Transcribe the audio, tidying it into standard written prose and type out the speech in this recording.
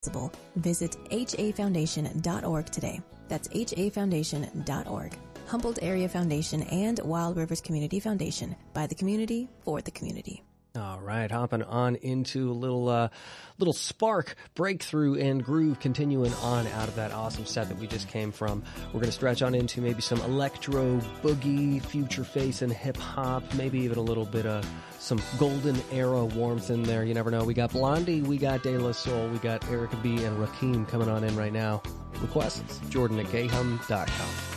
Visit hafoundation.org today. That's hafoundation.org. Humboldt Area Foundation and Wild Rivers Community Foundation, by the community, for the community. All right, hopping on into a little spark, breakthrough, and groove, continuing on out of that awesome set that we just came from. We're going to stretch on into maybe some electro, boogie, future face, and hip-hop, maybe even a little bit of some golden era warmth in there. You never know. We got Blondie, we got De La Soul, we got Erica B. and Rakim coming on in right now. Requests, Jordan at Gayhum.com.